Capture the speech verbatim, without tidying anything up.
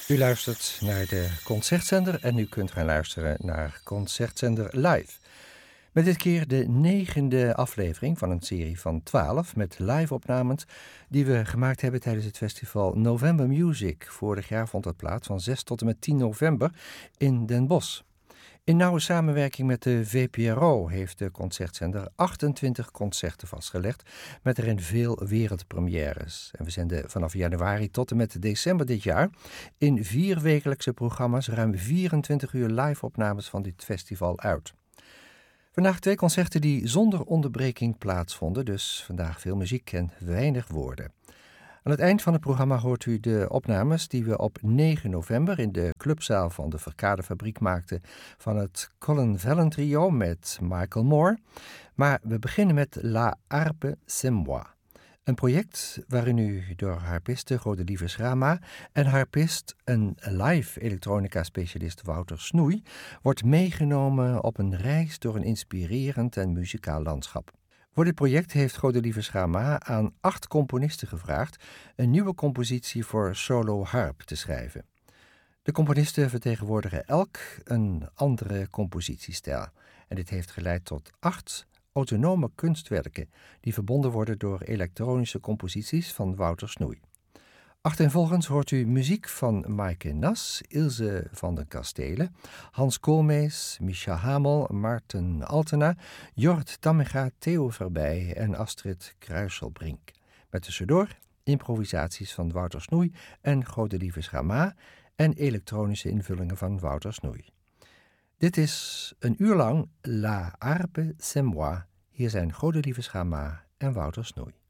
U luistert naar de Concertzender en u kunt gaan luisteren naar Concertzender Live. Met dit keer de negende aflevering van een serie van twaalf met live-opnames die we gemaakt hebben tijdens het festival November Music. Vorig jaar vond dat plaats van zes tot en met tien november in Den Bosch. In nauwe samenwerking met de V P R O heeft de Concertzender achtentwintig concerten vastgelegd met erin veel wereldpremières. En we zenden vanaf januari tot en met december dit jaar in vier wekelijkse programma's ruim vierentwintig uur live-opnames van dit festival uit. Vandaag twee concerten die zonder onderbreking plaatsvonden, dus vandaag veel muziek en weinig woorden. Aan het eind van het programma hoort u de opnames die we op negen november in de clubzaal van de Verkadefabriek maakten van het Colin Vellen Trio met Michael Moore. Maar we beginnen met La Harpe C'est Moi. Een project waarin u door harpiste Godelieve Schrama en harpist en live elektronica specialist Wouter Snoei wordt meegenomen op een reis door een inspirerend en muzikaal landschap. Voor dit project heeft Godelieve Schrama aan acht componisten gevraagd een nieuwe compositie voor solo harp te schrijven. De componisten vertegenwoordigen elk een andere compositiestijl en dit heeft geleid tot acht autonome kunstwerken die verbonden worden door elektronische composities van Wouter Snoei. Achtereenvolgens hoort u muziek van Maaike Nas, Ilse van den Kastelen, Hans Koolmees, Micha Hamel, Maarten Altena, Jort Tammega, Theo Verbij en Astrid Kruiselbrink. Met tussendoor improvisaties van Wouter Snoei en Godelieve Schrama en elektronische invullingen van Wouter Snoei. Dit is een uur lang La Harpe C'est Moi. Hier zijn Godelieve Schrama en Wouter Snoei.